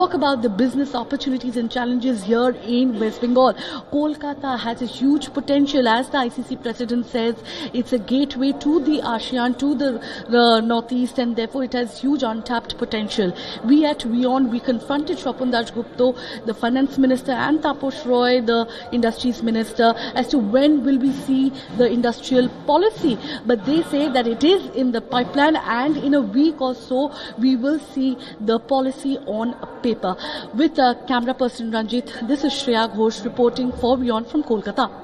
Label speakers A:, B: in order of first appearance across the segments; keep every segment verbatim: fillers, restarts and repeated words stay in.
A: Talk about the business opportunities and challenges here in West Bengal. Kolkata has a huge potential, as the I C C president says. It's a gateway to the ASEAN, to the, the northeast, and therefore it has huge untapped potential. We at WION, we confronted Swapon Dasgupta, the finance minister, and Taposh Roy, the industries minister, as to when will we see the industrial policy. But they say that it is in the pipeline, and in a week or so we will see the policy on paper. With uh, camera person Ranjit, this is Shreya Ghosh reporting for WION from Kolkata.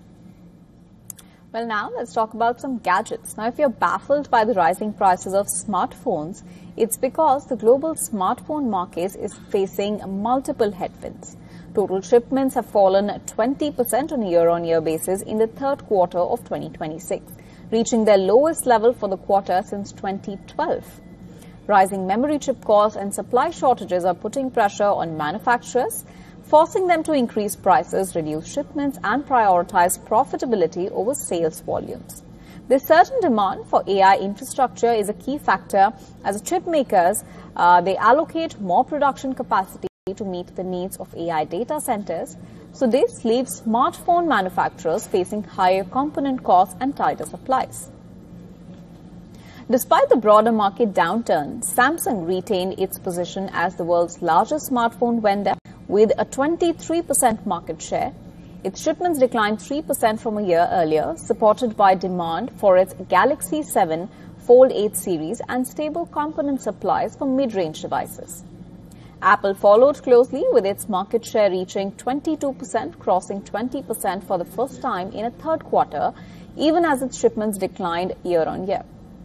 B: Well, now let's talk about some gadgets. Now, if you're baffled by the rising prices of smartphones, it's because the global smartphone market is facing multiple headwinds. Total shipments have fallen twenty percent on a year-on-year basis in the third quarter of twenty twenty-six, reaching their lowest level for the quarter since twenty twelve. Rising memory chip costs and supply shortages are putting pressure on manufacturers, forcing them to increase prices, reduce shipments, and prioritize profitability over sales volumes. This surge in demand for A I infrastructure is a key factor as chip makers uh, they allocate more production capacity to meet the needs of A I data centers. So this leaves smartphone manufacturers facing higher component costs and tighter supplies. Despite the broader market downturn, Samsung retained its position as the world's largest smartphone vendor with a twenty-three percent market share. Its shipments declined three percent from a year earlier, supported by demand for its Galaxy seven Fold eight series and stable component supplies for mid-range devices. Apple followed closely with its market share reaching twenty-two percent, crossing twenty percent for the first time in a third quarter, even as its shipments declined year-on-year.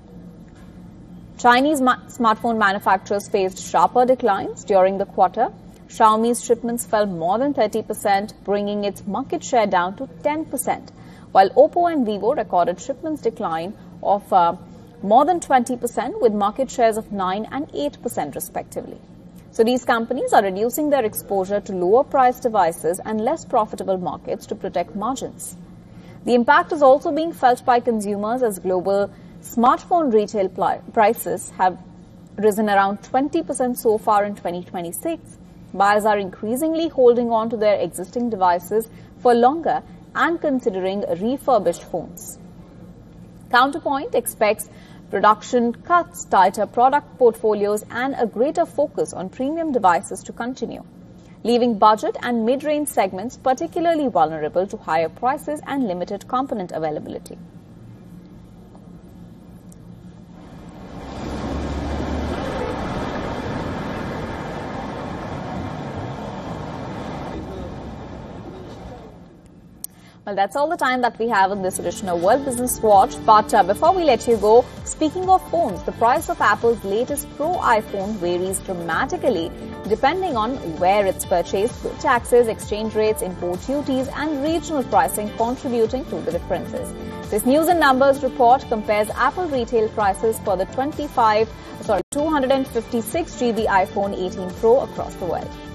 B: Chinese ma smartphone manufacturers faced sharper declines during the quarter. Xiaomi's shipments fell more than thirty percent, bringing its market share down to ten percent, while Oppo and Vivo recorded shipments decline of uh, more than twenty percent with market shares of nine and eight percent respectively. So these companies are reducing their exposure to lower priced devices and less profitable markets to protect margins. The impact is also being felt by consumers as global smartphone retail prices have risen around twenty percent so far in twenty twenty-six. Buyers are increasingly holding on to their existing devices for longer and considering refurbished phones. Counterpoint expects production cuts, tighter product portfolios, and a greater focus on premium devices to continue, leaving budget and mid-range segments particularly vulnerable to higher prices and limited component availability. Well, that's all the time that we have in this edition of World Business Watch. But uh, before we let you go, speaking of phones, the price of Apple's latest Pro iPhone varies dramatically depending on where it's purchased, with taxes, exchange rates, import duties, and regional pricing contributing to the differences. This News and Numbers report compares Apple retail prices for the twenty-five, sorry, two hundred fifty-six G B iPhone eighteen Pro across the world.